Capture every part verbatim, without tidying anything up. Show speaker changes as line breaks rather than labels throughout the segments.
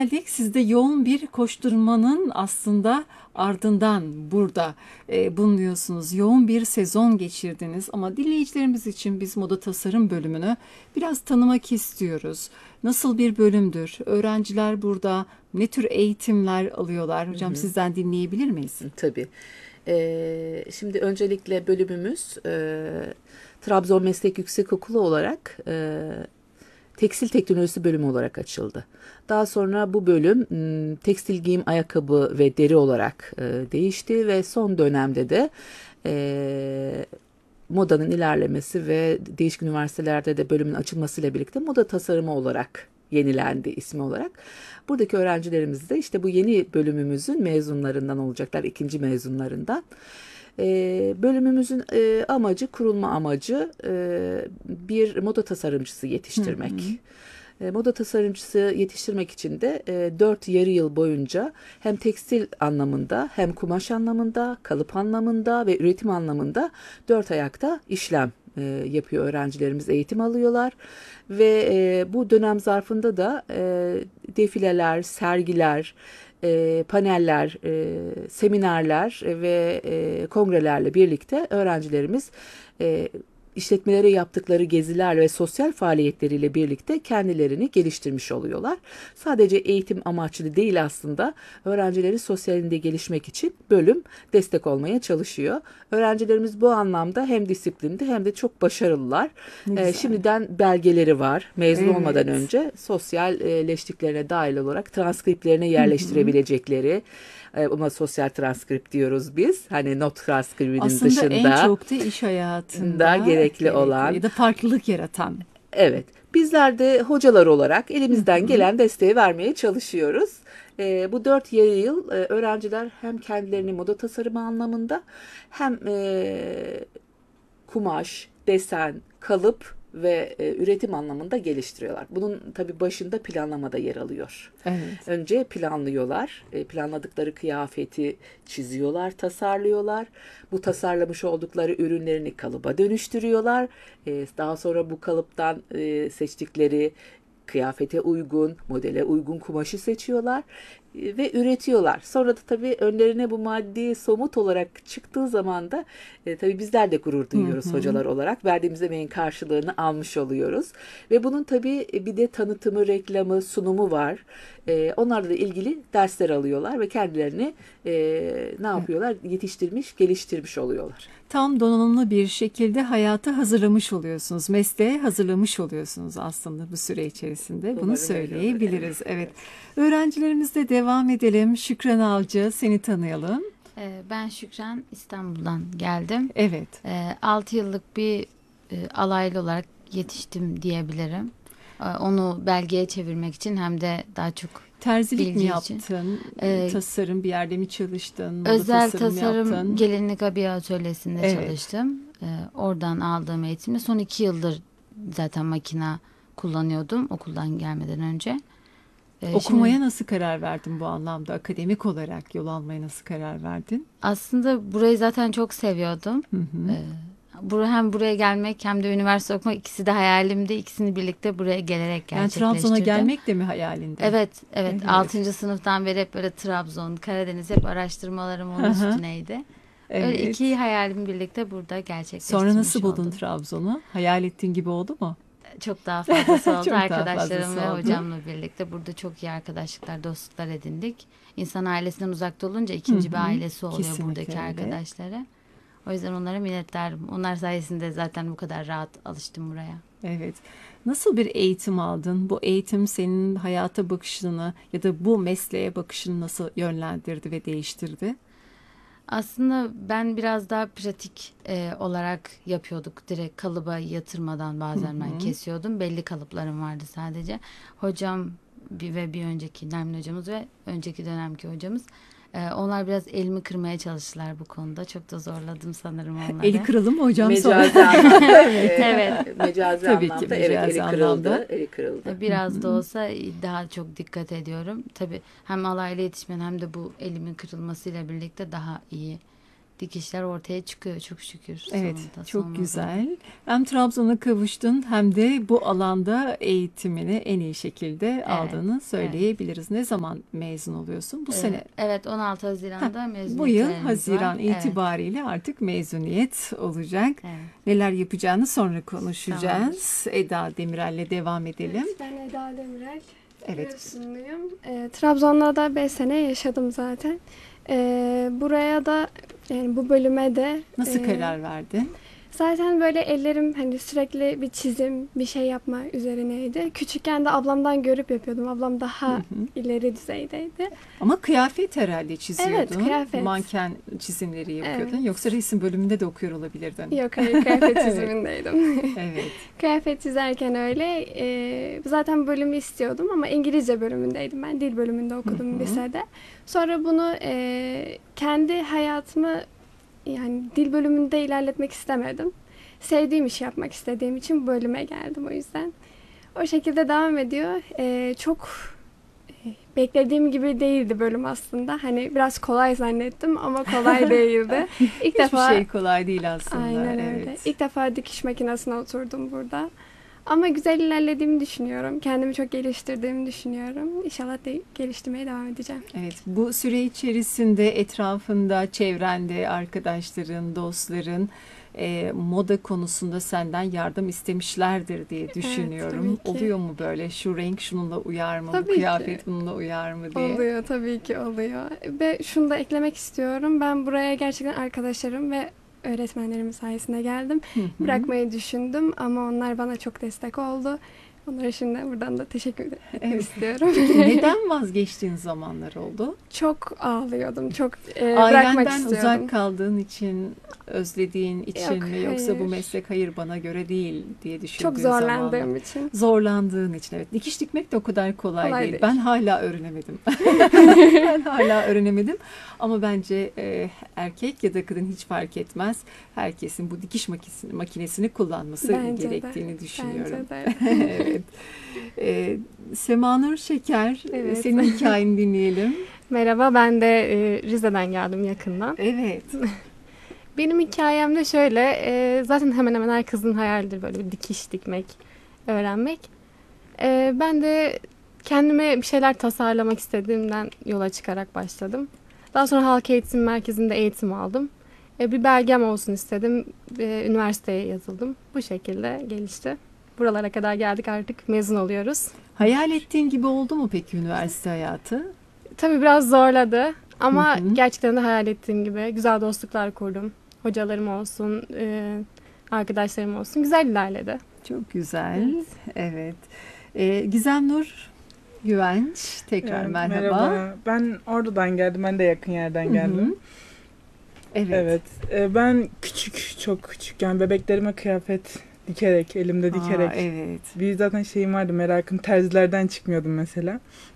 Geldik. Siz de yoğun bir koşturmanın aslında ardından burada e, bulunuyorsunuz. Yoğun bir sezon geçirdiniz ama dinleyicilerimiz için biz moda tasarım bölümünü biraz tanımak istiyoruz. Nasıl bir bölümdür? Öğrenciler burada ne tür eğitimler alıyorlar?
Hı
Hocam
hı,
sizden dinleyebilir miyiz?
tabii. Ee, şimdi öncelikle bölümümüz e, Trabzon Meslek Yüksekokulu olarak e, tekstil teknolojisi bölümü olarak açıldı. Daha sonra bu bölüm m, tekstil giyim, ayakkabı ve deri olarak e, değişti ve son dönemde de e, modanın ilerlemesi ve değişik üniversitelerde de bölümün açılmasıyla birlikte moda tasarımı olarak yenilendi ismi olarak. Buradaki öğrencilerimiz de işte bu yeni bölümümüzün mezunlarından olacaklar, ikinci mezunlarından. Ee, bölümümüzün e, amacı, kurulma amacı e, bir moda tasarımcısı
Hı
yetiştirmek.
hı.
E, moda tasarımcısı yetiştirmek için de e, dört yarı yıl boyunca hem tekstil anlamında hem kumaş anlamında, kalıp anlamında ve üretim anlamında dört ayakta işlem e, yapıyor öğrencilerimiz, eğitim alıyorlar ve e, bu dönem zarfında da e, defileler, sergiler, e, paneller, e, seminerler ve e, kongrelerle birlikte öğrencilerimiz e, işletmelere yaptıkları geziler ve sosyal faaliyetleriyle birlikte kendilerini geliştirmiş oluyorlar. Sadece eğitim amaçlı değil aslında öğrencileri sosyalinde gelişmek için bölüm destek olmaya çalışıyor. Öğrencilerimiz bu anlamda hem disiplinde hem de çok başarılılar.
Ne
Ee,
güzel.
şimdiden belgeleri var. Mezun olmadan
Evet.
önce sosyalleştiklerine dahil olarak transkriptlerine
Hı hı.
yerleştirebilecekleri, e, ama sosyal transkript diyoruz biz. Hani not transkribinin
Aslında en
dışında
çok da iş
da
hayatında
gerekli
gerekli
olan.
ya da farklılık yaratan.
Evet, bizler de hocalar olarak
Hı
elimizden
hı.
gelen desteği vermeye çalışıyoruz. Ee, bu dört yarı yıl e, öğrenciler hem kendilerini moda tasarımı anlamında hem e, kumaş, desen, kalıp ve e, üretim anlamında geliştiriyorlar. Bunun tabii başında planlamada yer alıyor.
Evet.
Önce planlıyorlar, e, planladıkları kıyafeti çiziyorlar, tasarlıyorlar. Bu tasarlamış oldukları ürünlerini kalıba dönüştürüyorlar. E, daha sonra bu kalıptan e, seçtikleri kıyafete uygun, modele uygun kumaşı seçiyorlar e, ve üretiyorlar. Sonra da tabii önlerine bu maddi somut olarak çıktığı zaman da e, tabii bizler de gurur
Hı
duyuyoruz
hı.
hocalar olarak. Verdiğimiz emeğin karşılığını almış oluyoruz. Ve bunun tabii bir de tanıtımı, reklamı, sunumu var. E, onlarla da ilgili dersler alıyorlar ve kendilerini e, ne
Evet.
yapıyorlar? Yetiştirmiş, geliştirmiş oluyorlar.
Tam donanımlı bir şekilde hayata hazırlamış oluyorsunuz. Mesleğe hazırlamış oluyorsunuz aslında bu süre içerisinde. Bunu
Umarım öyledir. Evet,
söyleyebiliriz. Evet.
evet.
Öğrencilerimizle devam edelim. Şükran Avcı, seni tanıyalım.
Ee, Ben Şükran, İstanbul'dan geldim.
Evet.
Ee, altı yıllık bir e, alaylı olarak yetiştim diyebilirim. Ee, Onu belgeye çevirmek için hem de daha çok
Terzilik mi
bilgi için.
yaptın?
Ee,
Tasarım bir yerde mi çalıştın? Moda
Özel
tasarım mı
tasarım
yaptın?
gelinlik abiye atölyesinde
Evet.
çalıştım. Ee, Oradan aldığım eğitimle son iki yıldır zaten makina kullanıyordum okuldan gelmeden önce. Ee, Şimdi
Okumaya nasıl karar verdin bu anlamda? Akademik olarak yol almaya nasıl karar verdin?
aslında burayı zaten çok seviyordum.
Hı hı.
Ee, bur hem buraya gelmek hem de üniversite okumak ikisi de hayalimdi. İkisini birlikte buraya gelerek
Yani Trabzon'a
gerçekleştirdim.
gelmek de mi hayalinde?
Evet, evet.
Evet.
Altıncı sınıftan beri hep böyle Trabzon, Karadeniz hep araştırmalarım
Hı
onun
hı.
üstüneydi. Öyle iki
Evet.
hayalimi birlikte burada
Sonra nasıl
gerçekleştirmiş
buldun
oldum.
Trabzon'u? Hayal ettiğin gibi oldu mu?
Çok daha fazlası oldu.
Çok daha
Arkadaşlarım
fazlası
ve
oldu.
hocamla birlikte burada çok iyi arkadaşlıklar, dostluklar edindik. İnsan ailesinden uzakta olunca
Hı
ikinci bir
hı.
ailesi oluyor
Kesinlikle
buradaki
öyle.
arkadaşlara. O yüzden onlara minnettarım. Onlar sayesinde zaten bu kadar rahat alıştım buraya.
Evet. Nasıl bir eğitim aldın? Bu eğitim senin hayata bakışını ya da bu mesleğe bakışını nasıl yönlendirdi ve değiştirdi?
Aslında ben biraz daha pratik e, olarak yapıyorduk. Direkt kalıba yatırmadan
Hı
bazen ben
hı.
kesiyordum. Belli kalıplarım vardı sadece. Hocam bir ve bir önceki Nermin hocamız ve önceki dönemki hocamız. e, onlar biraz elimi kırmaya çalıştılar bu konuda. Çok da zorladım sanırım
Eli
onları.
kırıldı mı hocam sonra?
Mecazi anlamda,
Evet.
Evet.
e, mecazi
Tabii ki
anlamda evet
mecazi
eli
anlamda.
kırıldı, eli kırıldı.
Hı
Biraz da
hı.
olsa daha çok dikkat ediyorum. Tabii hem alaylı yetişmen hem de bu elimin kırılmasıyla birlikte daha iyi dikişler ortaya çıkıyor çok şükür.
Evet,
sonunda,
çok
sonunda.
güzel. Hem Trabzon'a kavuştun hem de bu alanda eğitimini en iyi şekilde
Evet,
aldığını söyleyebiliriz. Ne zaman mezun oluyorsun? Bu
Ee,
sene.
Evet, on altı Haziran'da
Heh,
mezuniyet
bu yıl
törenimiz
Haziran
var. Evet,
itibariyle artık mezuniyet olacak.
evet.
Neler yapacağını sonra konuşacağız. Eda Demirel'le devam edelim.
Evet, ben Eda Demirel.
Evet.
Giresunluyum. Ee, Trabzon'da da beş sene yaşadım zaten. Ee, buraya da yani bu bölüme de
Nasıl
e,
karar verdin?
zaten böyle ellerim hani sürekli bir çizim, bir şey yapma üzerineydi. Küçükken de ablamdan görüp yapıyordum. Ablam daha
Hı hı.
ileri düzeydeydi.
Ama kıyafet herhalde çiziyordun.
Evet, kıyafet.
Manken çizimleri yapıyordun.
Evet.
Yoksa resim bölümünde de okuyor olabilirdin.
Yok, hayır, kıyafet
Evet.
çizimindeydim.
Evet.
Kıyafet çizerken öyle. E, zaten bölümü istiyordum ama İngilizce bölümündeydim ben. Dil bölümünde okudum
Hı hı.
lisede. Sonra bunu e, kendi hayatımı yani dil bölümünde ilerletmek istemedim. Sevdiğim işi yapmak istediğim için bu bölüme geldim o yüzden. O şekilde devam ediyor. E, çok e, beklediğim gibi değildi bölüm aslında. Hani biraz kolay zannettim ama kolay değildi. İlk
Hiçbir
defa
şey kolay değil aslında.
aynen öyle.
Evet.
İlk defa dikiş makinesine oturdum burada. Ama güzel ilerlediğimi düşünüyorum. Kendimi çok geliştirdiğimi düşünüyorum. İnşallah de geliştirmeye devam edeceğim.
Evet, bu süre içerisinde etrafında, çevrende, arkadaşların, dostların e, moda konusunda senden yardım istemişlerdir diye düşünüyorum.
tabii ki.
Oluyor mu böyle? Şu renk şununla uyar mı?
Tabii
Bu
ki.
kıyafet bununla uyar mı diye.
Oluyor, tabii ki oluyor. Ve şunu da eklemek istiyorum. Ben buraya gerçekten arkadaşlarım ve öğretmenlerim sayesinde geldim.
Hı hı.
Bırakmayı düşündüm ama onlar bana çok destek oldu. Onlara şimdi buradan da teşekkür etmek
Evet.
istiyorum.
Neden vazgeçtiğin zamanlar oldu?
Çok ağlıyordum. Çok e, bırakmak
Ailenden
istiyordum.
uzak kaldığın için, özlediğin için
Yok,
mi yoksa bu
hayır.
meslek hayır bana göre değil diye düşündüğün
Çok zorlandığım
zamanlar?
için.
Zorlandığın için, evet. Dikiş dikmek de o kadar kolay,
Kolay
değil.
değil.
Ben hala öğrenemedim. Ben hala öğrenemedim. Ama bence e, erkek ya da kadın hiç fark etmez. Herkesin bu dikiş makinesini, makinesini kullanması
Bence de,
gerektiğini düşünüyorum.
Bence de.
Evet. E, Semanur Şeker, e,
Evet.
senin hikayeni dinleyelim.
Merhaba, ben de e, Rize'den geldim yakından.
Evet.
Benim hikayem de şöyle, e, zaten hemen hemen herkesin hayalidir böyle bir dikiş dikmek, öğrenmek. E, ben de kendime bir şeyler tasarlamak istediğimden yola çıkarak başladım. Daha sonra halk eğitim merkezinde eğitim aldım. E, bir belgem olsun istedim, e, üniversiteye yazıldım. Bu şekilde gelişti. Buralara kadar geldik, artık mezun oluyoruz.
Hayal ettiğin gibi oldu mu peki üniversite hayatı?
Tabii biraz zorladı ama
Hı hı.
gerçekten de hayal ettiğim gibi güzel dostluklar kurdum. Hocalarım olsun, e, arkadaşlarım olsun. Güzel ilerledi.
Çok güzel. Evet. E, Gizem Nur Güvenç, tekrar
Ee,
merhaba.
Ben Ordu'dan geldim. Ben de yakın yerden
Hı hı.
geldim.
Evet.
Evet. Ee, ben küçük, çok küçük. Yani bebeklerime kıyafet dikerek, elimde
Aa,
dikerek.
evet.
Bir zaten şeyim vardı, merakım. Terzilerden çıkmıyordum mesela.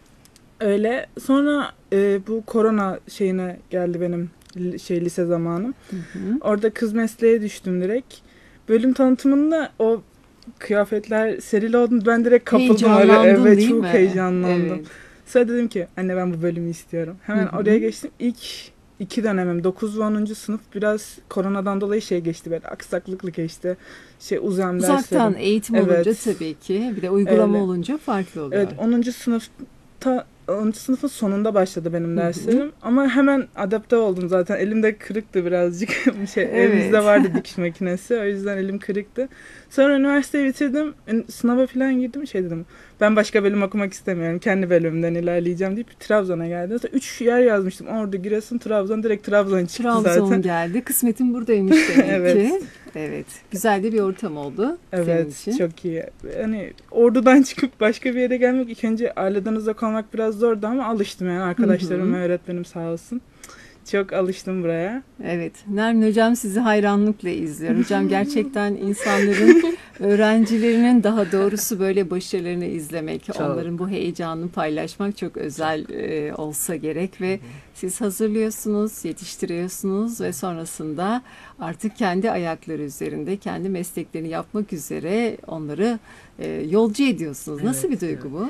Öyle. Sonra e, bu korona şeyine geldi benim li- şey lise zamanım.
Hı hı.
Orada kız mesleğe düştüm direkt. Bölüm tanıtımında o kıyafetler serili oldu. Ben direkt kapıldım. Öyle.
Heyecanlandın
Evet,
değil
çok
mi?
heyecanlandım.
Evet.
Sonra dedim ki anne ben bu bölümü istiyorum. Hemen
Hı hı.
oraya geçtim. İlk iki dönemim dokuz ve onuncu sınıf biraz koronadan dolayı şey geçti, böyle aksaklıklı geçti. Şey uzam
Uzaktan
derslerim.
eğitim
Evet.
olunca tabii ki bir de uygulama
Öyle.
olunca farklı oluyor.
Evet, onuncu sınıfta onuncu sınıfın sonunda başladı benim
Hı hı.
derslerim. Ama hemen adapte oldum zaten. Elimde kırıktı birazcık. şey,
Evet.
Elimizde vardı dikiş makinesi. O yüzden elim kırıktı. Sonra üniversiteyi bitirdim. Ün- Sınava falan girdim. Şey dedim. Ben başka bölüm okumak istemiyorum. Kendi bölümümden ilerleyeceğim deyip Trabzon'a geldim. Sonra üç yer yazmıştım. Ordu, Giresun, Trabzon. Direkt Trabzon çıktı
Trabzon
zaten.
geldi. Kısmetin buradaymış demek
Evet.
ki. Evet. Güzel de bir ortam oldu senin
Evet,
için.
çok iyi. Hani Ordu'dan çıkıp başka bir yere gelmek, ilk önce aileden uzak olmak biraz zordu ama alıştım yani. Arkadaşlarım
Hı hı.
ve öğretmenim sağ olsun. Çok alıştım buraya.
Evet. Nermin Hocam sizi hayranlıkla izliyor. Hocam gerçekten insanların, öğrencilerinin daha doğrusu böyle başarılarını izlemek,
Çok.
onların bu heyecanını paylaşmak çok özel e, olsa gerek ve siz hazırlıyorsunuz, yetiştiriyorsunuz ve sonrasında artık kendi ayakları üzerinde, kendi mesleklerini yapmak üzere onları e, yolcu ediyorsunuz. Nasıl bir
Evet,
duygu bu?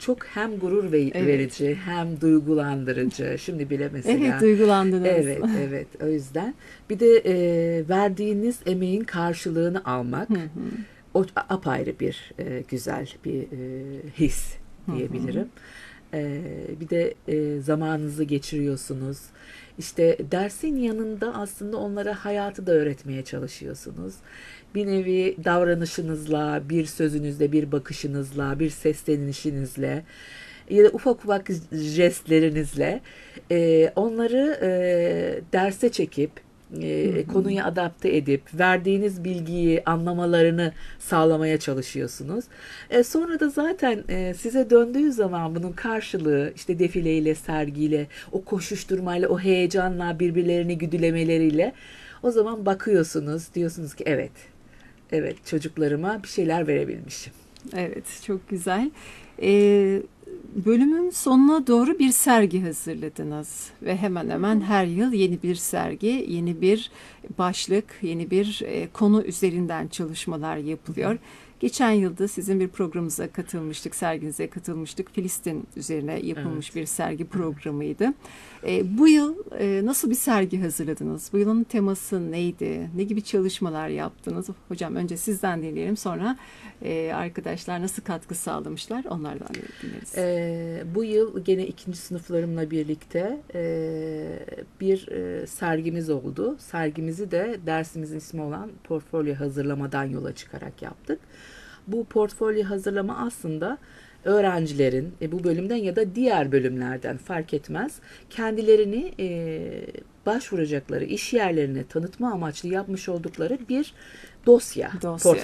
çok hem gurur ve-
Evet.
verici hem duygulandırıcı. Şimdi bile mesela.
Evet, duygulandınız.
Evet, evet. O yüzden bir de e, verdiğiniz emeğin karşılığını almak
Hı hı.
o apayrı bir e, güzel bir e, his diyebilirim. E, bir de e, zamanınızı geçiriyorsunuz. İşte dersin yanında aslında onlara hayatı da öğretmeye çalışıyorsunuz. Bir nevi davranışınızla, bir sözünüzle, bir bakışınızla, bir seslenişinizle ya da ufak ufak jestlerinizle e, onları e, derse çekip e, konuya adapte edip verdiğiniz bilgiyi anlamalarını sağlamaya çalışıyorsunuz. E, sonra da zaten e, size döndüğü zaman bunun karşılığı işte defileyle, sergiyle, o koşuşturmayla, o heyecanla, birbirlerini güdülemeleriyle o zaman bakıyorsunuz, diyorsunuz ki evet, evet çocuklarıma bir şeyler verebilmişim.
Evet, çok güzel. Ee, bölümün sonuna doğru bir sergi hazırladınız ve hemen hemen her yıl yeni bir sergi, yeni bir başlık, yeni bir e, konu üzerinden çalışmalar yapılıyor. Geçen yılda sizin bir programınıza katılmıştık, serginize katılmıştık. Filistin üzerine yapılmış
Evet.
bir sergi programıydı. E, bu yıl e, nasıl bir sergi hazırladınız? Bu yılın teması neydi? Ne gibi çalışmalar yaptınız? Hocam önce sizden dinleyelim, sonra e, arkadaşlar nasıl katkı sağlamışlar onlardan dinleriz.
Ee, bu yıl gene ikinci sınıflarımla birlikte e, bir e, sergimiz oldu. Sergimizi de dersimizin ismi olan portfolyo hazırlamadan yola çıkarak yaptık. Bu portfolyo hazırlama aslında öğrencilerin e, bu bölümden ya da diğer bölümlerden fark etmez kendilerini e, başvuracakları iş yerlerine tanıtma amaçlı yapmış oldukları bir dosya,
Dosya,